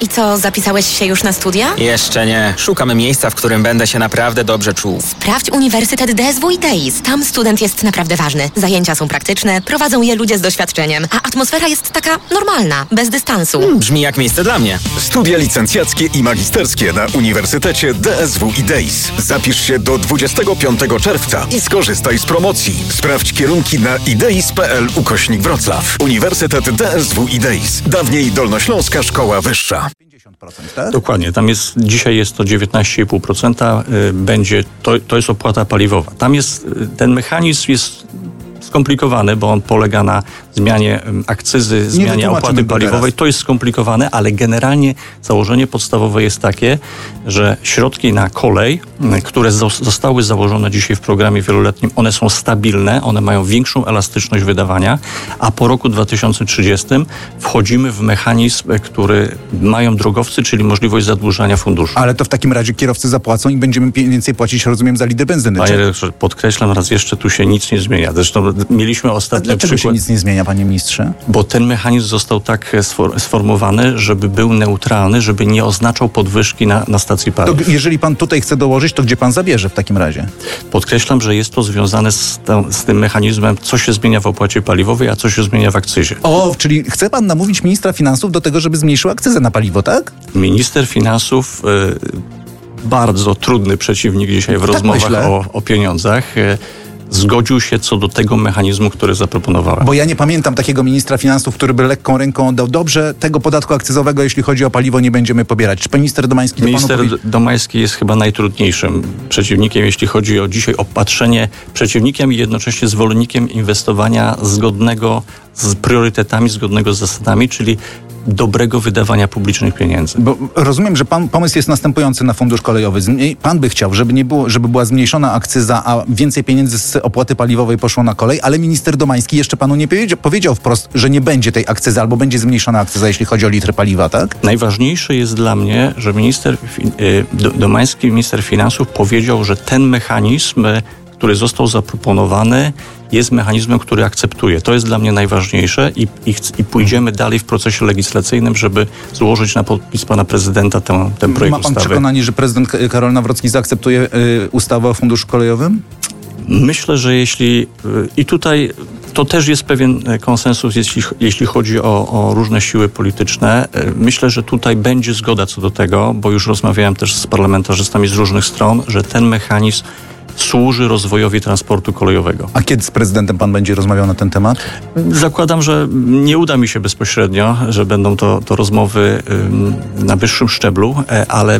I co, zapisałeś się już na studia? Jeszcze nie. Szukam miejsca, w którym będę się naprawdę dobrze czuł. Sprawdź Uniwersytet DSW i DEIS. Tam student jest naprawdę ważny. Zajęcia są praktyczne, prowadzą je ludzie z doświadczeniem, a atmosfera jest taka normalna, bez dystansu. Brzmi jak miejsce dla mnie. Studia licencjackie i magisterskie na Uniwersytecie DSW i DEIS. Zapisz się do 25 czerwca i skorzystaj z promocji. Sprawdź kierunki na ideis.pl/Wrocław. Uniwersytet DSW i DEIS. Dawniej Dolnośląska Szkoła Wyższa. 50%, tak? Dokładnie. Dzisiaj jest to 19,5%. To jest opłata paliwowa. Tam jest, ten mechanizm jest skomplikowany, bo on polega na zmianie akcyzy, zmianie opłaty paliwowej. To jest skomplikowane, ale generalnie założenie podstawowe jest takie, że środki na kolej, które zostały założone dzisiaj w programie wieloletnim, one są stabilne, one mają większą elastyczność wydawania, a po roku 2030 wchodzimy w mechanizm, który mają drogowcy, czyli możliwość zadłużania funduszu. Ale to w takim razie kierowcy zapłacą i będziemy więcej płacić, rozumiem, za litr benzyny. Panie redaktorze, podkreślam raz jeszcze, tu się nic nie zmienia. Zresztą mieliśmy ostatnio Dlaczego się nic nie zmienia, panie ministrze? Bo ten mechanizm został tak sformułowany, żeby był neutralny, żeby nie oznaczał podwyżki na stacji paliw. To jeżeli pan tutaj chce dołożyć, to gdzie pan zabierze w takim razie? Podkreślam, że jest to związane z tym mechanizmem, co się zmienia w opłacie paliwowej, a co się zmienia w akcyzie. Czyli chce pan namówić ministra finansów do tego, żeby zmniejszył akcyzę na paliwo, tak? Minister finansów, bardzo trudny przeciwnik dzisiaj w rozmowach o pieniądzach, zgodził się co do tego mechanizmu, który zaproponowałem. Bo ja nie pamiętam takiego ministra finansów, który by lekką ręką oddał: dobrze, tego podatku akcyzowego, jeśli chodzi o paliwo, nie będziemy pobierać. Czy pan minister Domański Domański jest chyba najtrudniejszym przeciwnikiem, jeśli chodzi o dzisiaj o patrzenie, przeciwnikiem i jednocześnie zwolennikiem inwestowania zgodnego z priorytetami, zgodnego z zasadami, czyli dobrego wydawania publicznych pieniędzy. Bo rozumiem, że pomysł jest następujący na fundusz kolejowy. Pan by chciał, żeby była zmniejszona akcyza, a więcej pieniędzy z opłaty paliwowej poszło na kolej, ale minister Domański jeszcze panu nie powiedział wprost, że nie będzie tej akcyzy, albo będzie zmniejszona akcyza, jeśli chodzi o litry paliwa, tak? Najważniejsze jest dla mnie, że Domański, minister finansów, powiedział, że ten mechanizm, który został zaproponowany, jest mechanizmem, który akceptuje. To jest dla mnie najważniejsze i pójdziemy dalej w procesie legislacyjnym, żeby złożyć na podpis pana prezydenta ten projekt ustawy. Ma pan przekonanie, że prezydent Karol Nawrocki zaakceptuje ustawę o funduszu kolejowym? Myślę, że i tutaj to też jest pewien konsensus, jeśli chodzi o różne siły polityczne. Myślę, że tutaj będzie zgoda co do tego, bo już rozmawiałem też z parlamentarzystami z różnych stron, że ten mechanizm służy rozwojowi transportu kolejowego. A kiedy z prezydentem pan będzie rozmawiał na ten temat? Zakładam, że nie uda mi się bezpośrednio, że będą to rozmowy na wyższym szczeblu, ale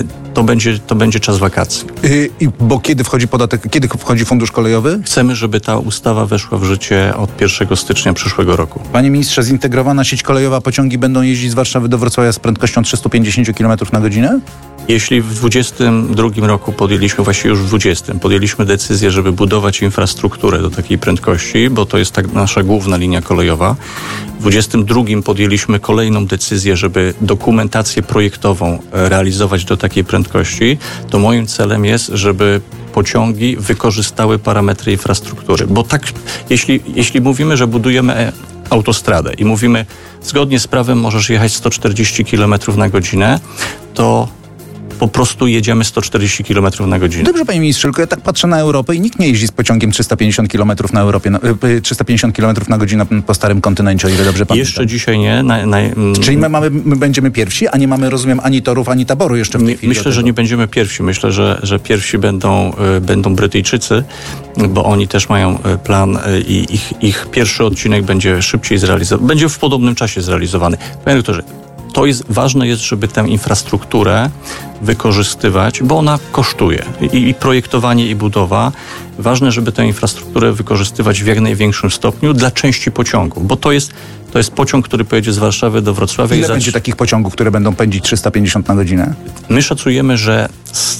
to będzie czas wakacji. Bo kiedy wchodzi fundusz kolejowy? Chcemy, żeby ta ustawa weszła w życie od 1 stycznia przyszłego roku. Panie ministrze, zintegrowana sieć kolejowa, pociągi będą jeździć z Warszawy do Wrocławia z prędkością 350 km na godzinę? Jeśli w 2022 roku właściwie już w 2020, podjęliśmy decyzję, żeby budować infrastrukturę do takiej prędkości, bo to jest tak nasza główna linia kolejowa. W 2022 podjęliśmy kolejną decyzję, żeby dokumentację projektową realizować do takiej prędkości. To moim celem jest, żeby pociągi wykorzystały parametry infrastruktury. Bo tak, jeśli mówimy, że budujemy autostradę i mówimy, zgodnie z prawem możesz jechać 140 km na godzinę, to po prostu jedziemy 140 km na godzinę. Dobrze, panie ministrze, tylko ja tak patrzę na Europę i nikt nie jeździ z pociągiem 350 km na Europie, 350 km na godzinę po starym kontynencie, o ile dobrze pamiętam. Jeszcze dzisiaj nie. Czyli my będziemy pierwsi, a nie mamy, rozumiem, ani torów, ani taboru jeszcze w tej chwili. Myślę, że nie będziemy pierwsi. Myślę, że pierwsi będą Brytyjczycy, bo oni też mają plan i ich pierwszy odcinek będzie szybciej zrealizowany. Będzie w podobnym czasie zrealizowany. Panie doktorze, ważne jest, żeby tę infrastrukturę wykorzystywać, bo ona kosztuje. I projektowanie, i budowa. Ważne, żeby tę infrastrukturę wykorzystywać w jak największym stopniu dla części pociągów, bo to jest pociąg, który pojedzie z Warszawy do Wrocławia. Ile będzie takich pociągów, które będą pędzić 350 na godzinę? My szacujemy, że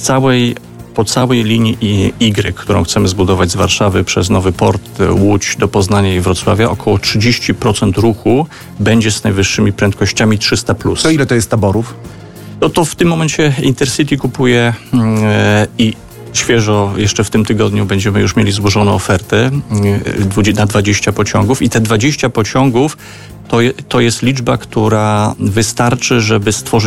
po całej linii Y, którą chcemy zbudować z Warszawy przez Nowy Port, Łódź do Poznania i Wrocławia, około 30% ruchu będzie z najwyższymi prędkościami 300+. To ile to jest taborów? No to w tym momencie Intercity kupuje i świeżo jeszcze w tym tygodniu będziemy już mieli złożone oferty na 20 pociągów i te 20 pociągów to jest liczba, która wystarczy, żeby stworzyć